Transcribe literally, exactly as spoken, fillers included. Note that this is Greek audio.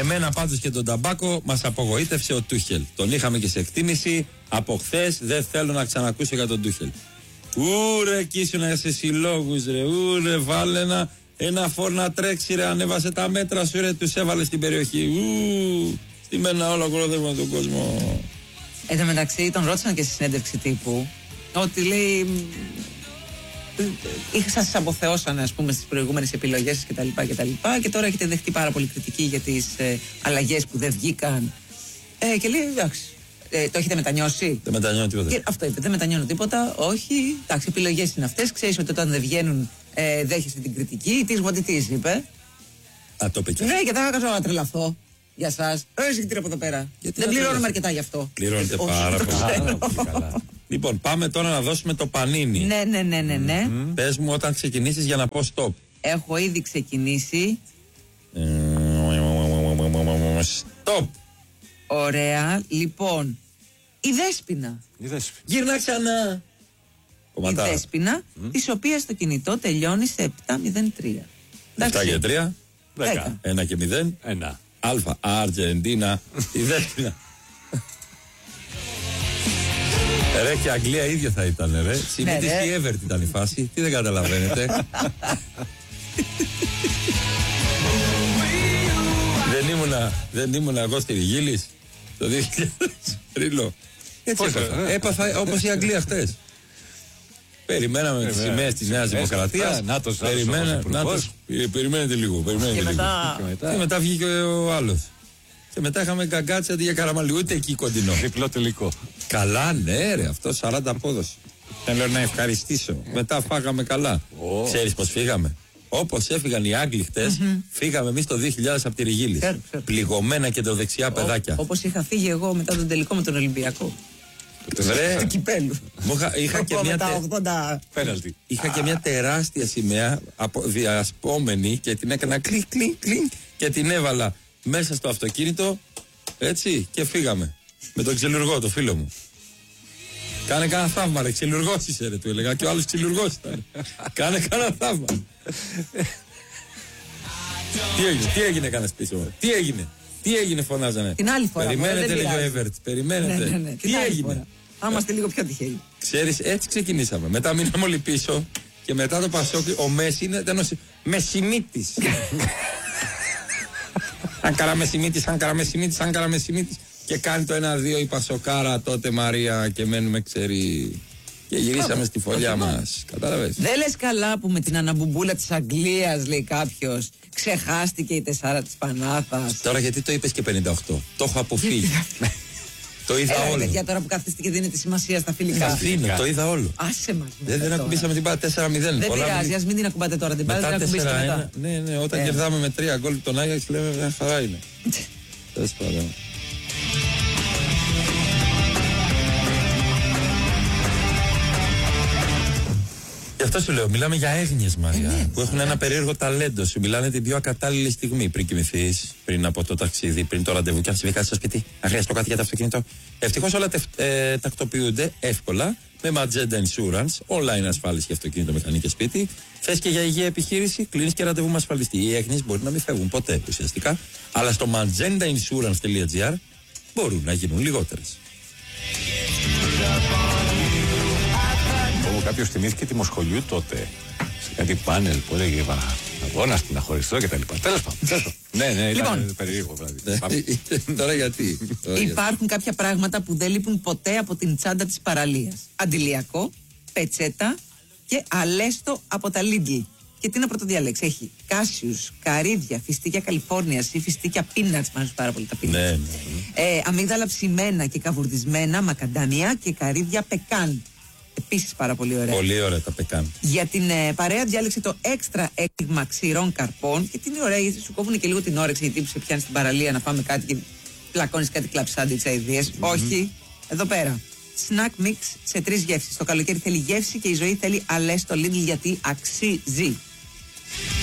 Εμένα πάντως και τον ταμπάκο μας απογοήτευσε ο Τούχελ. Τον είχαμε και σε εκτίμηση. Από χθες δεν θέλω να ξανακούσω για τον Τούχελ. Ούρε, εκεί ήσουν σε συλλόγους, ρε. Ούρε, βάλε ένα, ένα φόρ να τρέξει, ρε. Ανέβασε τα μέτρα σου, ρε. Τους έβαλε στην περιοχή. Ου, στη μένα όλα κοροδεύουν τον κόσμο. Εν τω μεταξύ, τον ρώτησαν και στη συνέντευξη τύπου ότι λέει. Σας αποθεώσαν, ας πούμε, στις προηγούμενες επιλογές σας κτλ. κτλ. Και τώρα έχετε δεχτεί πάρα πολύ κριτική για τις ε, αλλαγές που δεν βγήκαν. Ε, και λέει, εντάξει, ε, το έχετε μετανιώσει. Δεν μετανιώνω τίποτα. Και αυτό είπε, δεν μετανιώνω τίποτα. Όχι, εντάξει, επιλογές είναι αυτές. Ξέρεις ότι όταν δεν βγαίνουν, ε, δέχεσαι την κριτική. Τι what it is, είπε. Α, το είπε και. Ναι, και θα έκανα να τρελαθώ για εσάς. Έχει από εδώ πέρα. Γιατί δεν να πληρώνουμε αρκετά γι' αυτό. Πληρώνετε πάρα πολύ καλά. Λοιπόν, πάμε τώρα να δώσουμε το πανίνι. Ναι, ναι, ναι, ναι, ναι. Mm-hmm. Πες μου όταν ξεκινήσεις για να πω stop. Έχω ήδη ξεκινήσει. Stop. Ωραία. Λοιπόν, η Δέσποινα. Η Δέσποινα. Γύρνα ξανά. Η Δέσποινα, mm. της οποίας το κινητό τελειώνει σε επτά μηδέν τρία. επτά και τρία. δέκα. ένα και μηδέν. ένα. Αλφα. Αργεντίνα. Η Δέσποινα. Ρε και Αγγλία ίδια θα ήταν, ρε. Σιμίτης και η Εύερτ ήταν η φάση. Τι δεν καταλαβαίνετε. δεν, ήμουνα, δεν ήμουνα εγώ στη Ριγίλης το δύο χιλιάδες. Ρίλο. Έτσι έπαθα. Έπαθα όπως η Αγγλία χτες. Περιμέναμε τις σημαίες της Νέας Δημοκρατίας. Περιμένετε λίγο. Και μετά βγήκε ο άλλος. Και μετά είχαμε γκαγκάτσι αντί για καραμαλί. Ούτε εκεί κοντινό. Διπλό τελικό. Καλά, ναι, ρε, αυτό σαράντα απόδοση. Θέλω να ευχαριστήσω. Μετά φάγαμε καλά. Oh. Ξέρεις πως φύγαμε. Όπως έφυγαν οι Άγγλοι χτες, mm-hmm. φύγαμε εμείς το δύο χιλιάδες από τη Ριγίλη. Πληγωμένα και το δεξιά παιδάκια. Όπως είχα φύγει εγώ μετά τον τελικό με τον Ολυμπιακό. Βρε, του κυπέλου. Είχα, είχα, και μια τε... ογδόντα... είχα και μια τεράστια σημαία διασπόμενη και την έκανα κλικ, κλικ, κλικ και την έβαλα μέσα στο αυτοκίνητο, έτσι, και φύγαμε. Με τον ξυλουργό, το φίλο μου. Κάνε κανένα θαύμα, ρε. Ξυλουργός είσαι, ρε, του έλεγα. Και ο άλλος ξυλουργός ήταν. Κάνε κανένα θαύμα. Τι έγινε, τι έγινε, κάνες πίσω, ρε. Τι έγινε, τι έγινε, φωνάζανε. Την άλλη φορά. Περιμένετε, λέγει ο Εύερτ. Περιμένετε. Ναι, ναι, ναι. Τι έγινε. Αν είμαστε λίγο πιο τυχαίοι. Ξέρεις, έτσι ξεκινήσαμε. Μετά μείναμε όλοι πίσω και μετά το Πασόκι, ο Μέση είναι Μεσημίτης. Αν καραμεσημίτης, αν καραμεσημίτης, αν καραμεσημίτης. Και κάνει το ένα δύο η Πασοκάρα τότε Μαρία και μένουμε ξέρει. Και γυρίσαμε στη φωλιά μας. Κατάλαβες. Δεν λες καλά που με την αναμπουμπούλα της Αγγλίας, λέει κάποιος, ξεχάστηκε η τεσσάρα της Πανάθας. Τώρα γιατί το είπες και πενήντα οκτώ. Το έχω αποφύγει. Το είδα Έλα, όλο. παιδιά, τώρα που κάθεστε και δίνετε σημασία στα φιλικά. Αφήνω, το είδα όλο. Άσε μας. Δεν, δεν ακουμπήσαμε την πάρα τέσσερα μηδέν. Δεν πειράζει, ας μην την ακουμπάτε τώρα. Την πάρετε να ακουμπήσετε μετά. Ναι, ναι, όταν ε. κερδάμε με τρία γκολ τον Άγιαξ λέμε μια χαρά είναι. Τέλος πάντων. Γι' αυτό σου λέω, μιλάμε για έγνοιες, Μαρία, ε, ναι, που έχουν ένα περίεργο ταλέντο. Σου μιλάνε την πιο ακατάλληλη στιγμή πριν κοιμηθείς, πριν από το ταξίδι, πριν το ραντεβού και αν συμβεί κάτι στο σπίτι. Αν χρειάζεται κάτι για το αυτοκίνητο. Ευτυχώς όλα τευ, ε, τακτοποιούνται εύκολα με Magenta Insurance, online ασφάλιση για αυτοκίνητο, μηχανή και σπίτι. Θες και για υγεία επιχείρηση, κλείνεις και ραντεβού με ασφαλιστή. Οι έγνοιες μπορεί να μην φεύγουν ποτέ ουσιαστικά, αλλά στο magenta insurance τελεία gr μπορούν να γίνουν λιγότερες. Κάποιος θυμήθηκε τη Μοσχολιού τότε σε κάτι πάνελ που έλεγε αγώνα στην αχωριστό και τα λοιπά. Τέλος πάντων. Ναι, ναι, ήταν περίεργο βράδυ. Τώρα γιατί. Υπάρχουν κάποια πράγματα που δεν λείπουν ποτέ από την τσάντα της παραλίας. Αντιλιακό, πετσέτα και αλέστο από τα Lidl. Και τι να πρωτοδιαλέξει. Έχει κάσιους, καρύδια, φιστίκια Καλιφόρνιας ή φιστίκια peanuts. Μ' αρέσουν πάρα πολύ τα peanuts. Ναι, ναι. Ε, αμύγδαλα ψημένα και καβουρδισμένα, μακαντάμια και καρύδια πεκάν. Επίσης πάρα πολύ ωραία. Πολύ ωραία τα πεκάν. Για την ε, παρέα διάλεξε το έξτρα έγκλημα ξηρών καρπών. Και τι είναι ωραία, γιατί σου κόβουν και λίγο την όρεξη. Γιατί που σε πιάνει στην παραλία να πάμε κάτι και πλακώνεις κάτι κλαψάντιτσα ιδέες. Mm-hmm. Όχι. Εδώ πέρα. Snack mix σε τρεις γεύσεις. Το καλοκαίρι θέλει γεύση και η ζωή θέλει αλέστο Lidl γιατί αξίζει.